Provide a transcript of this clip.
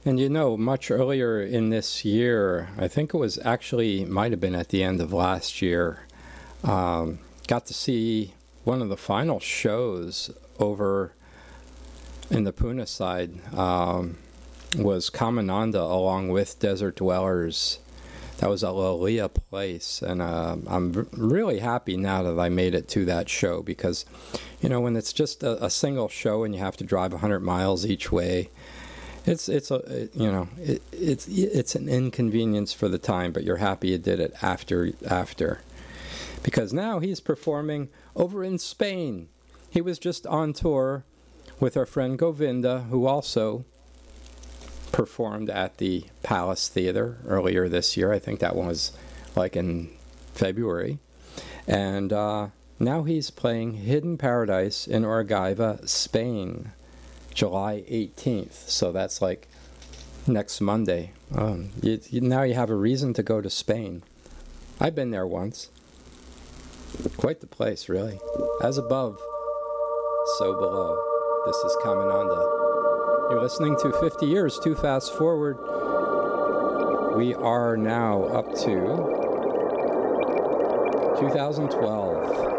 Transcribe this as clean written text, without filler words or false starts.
And you know, much earlier in this year, I think it was actually, might have been at the end of last year, got to see one of the final shows over in the Puna side, was Kamananda along with Desert Dwellers. That was at Lalia Place, and I'm really happy now that I made it to that show, because, you know, when it's just a single show and you have to drive 100 miles each way, it's an inconvenience for the time, but you're happy you did it after. Because now he's performing over in Spain. He was just on tour with our friend Govinda, who also performed at the Palace Theater earlier this year. I think that one was like in February. And now he's playing Hidden Paradise in Orgaiva, Spain, July 18th. So that's like next Monday. Now you have a reason to go to Spain. I've been there once. Quite the place, really. As above, so below. This is Kamananda. You're listening to 50 Years Too Fast Forward. We are now up to 2012.